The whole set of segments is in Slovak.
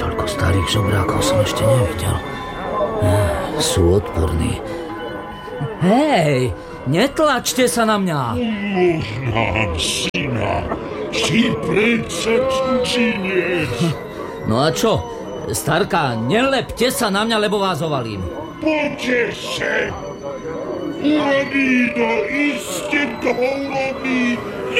Toľko starých žobrákov som ešte nevidel. Sú odporní. Hej, netlačte sa na mňa. Pomôž nám, syna. Si predsa cudzinec. No a čo? Starka, nelepte sa na mňa, lebo vás ovalím. Poďte sem. Urobí to, iste to urobí.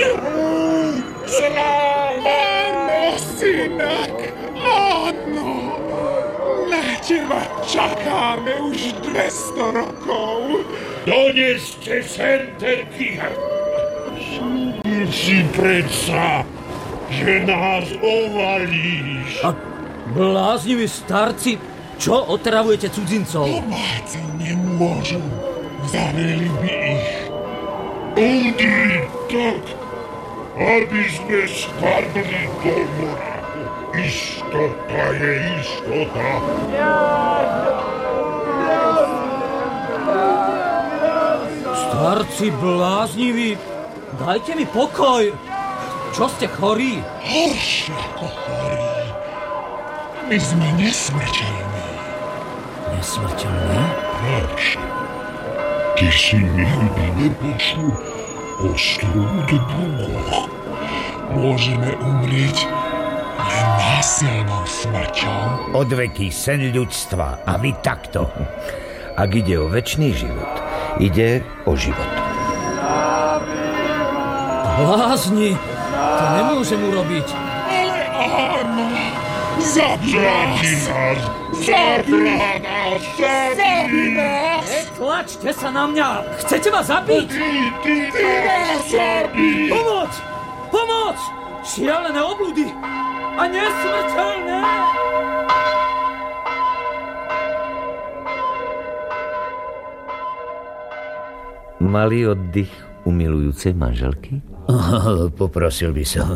Sláva, synak. Áno. Na teba čakáme už 200 rokov. Doneste sem ten kýhar. Slúbil si predsa, že nás ovalíš. A blázniví starci, čo otravujete cudzincov? Domáci nemôžu. Zavreli by ich. Udri tak, aby sme spadli do mora. Istota je istota. Starci blázniví, dajte mi pokoj. Čo ste chorí? Horšie ako chorí. My sme nesmrteľní. Nesmrteľní? Preč? Ty si nikdy nepočul o Strúdbrugoch. Môžeme umrieť len násilnou smrťou. Odveký sen ľudstva a vy takto. Ak ide o večný život, ide o život. Blázni, to nemôžem urobiť. Ale áno, zabráti nás, zabí nás. Netlačte sa na mňa, chcete ma zabiť? Ty nás zabí. Pomoc! Pomoc! Šialené obludy a nesmrteľné! Malý oddych u milujúcej manželky? Poprosil by som.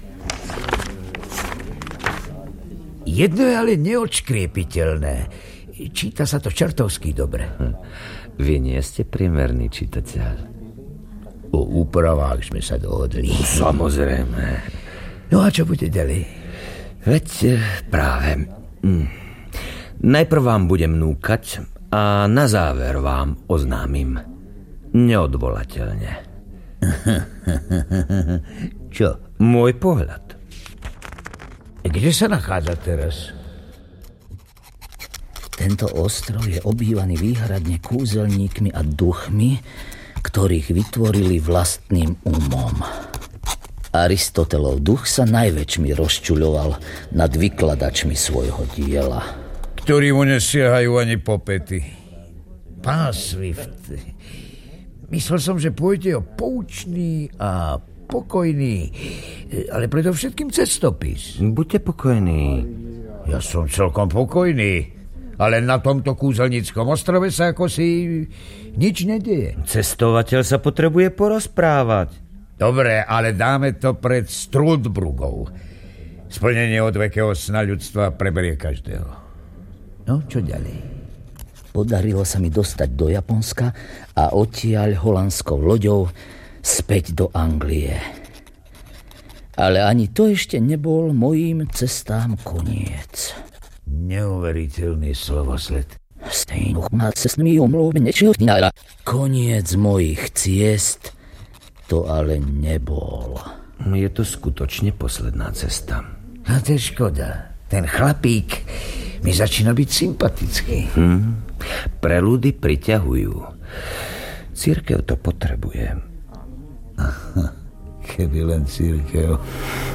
Jedno je ale neodškriepiteľné. Číta sa to čertovsky dobre. Vy nie ste priemerný čitateľ. O úpravách sme sa dohodli. Samozrejme. No a čo bude ďalej? Veď práve. Najprv vám budem núkať a na záver vám oznámim. Neodvolateľne. Čo? Môj pohľad. Kde sa nachádza teraz? Tento ostrov je obývaný výhradne kúzelníkmi a duchmi, ktorých vytvorili vlastným umom. Aristotelov duch sa najväčšmi rozčuľoval nad vykladačmi svojho diela. Ktorí mu nesiahajú ani po pety. Pán Swift, myslel som, že pôjde o poučný a pokojný, ale predovšetkým cestopis. Buďte pokojní. Ja som celkom pokojný, ale na tomto kúzelníckom ostrove sa ako si nič nedieje. Cestovateľ sa potrebuje porozprávať. Dobre, ale dáme to pred Strúdbrugou. Splnenie odvekého sna ľudstva preberie každého. No, čo ďalej? Podarilo sa mi dostať do Japonska a odtiaľ holandskou loďou späť do Anglie. Ale ani to ešte nebol mojím cestám koniec. Neuveriteľný slovosled. Koniec mojich ciest to ale nebol. Je to skutočne posledná cesta. A to je škoda. Ten chlapík mi začína byť sympatický. Preludy priťahujú. Cirkev to potrebuje. Keby len cirkev.